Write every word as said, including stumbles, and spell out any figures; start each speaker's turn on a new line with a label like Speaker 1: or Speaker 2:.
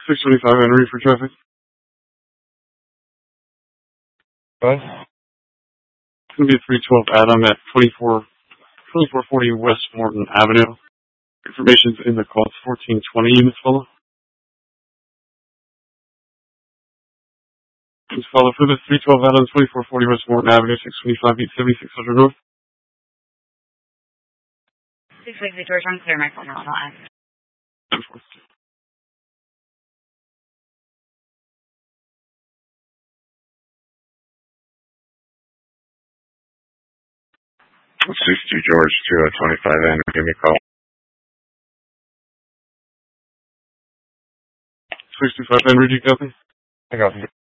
Speaker 1: six twenty-five Henry for traffic.
Speaker 2: What?
Speaker 1: It's going to be three twelve Adam at twenty-four forty West Morton Avenue. Information's in the call. It's fourteen twenty units follow. Please follow for the three twelve Adam, twenty-four forty West Morton Avenue, six twenty-five, eight seventy-six hundred North.
Speaker 3: six sixty George, I'm clear my phone now. I'll ask.
Speaker 2: sixty George, two oh twenty-five Henry, give me a call.
Speaker 1: sixty-five Henry, do you copy?
Speaker 2: I got you.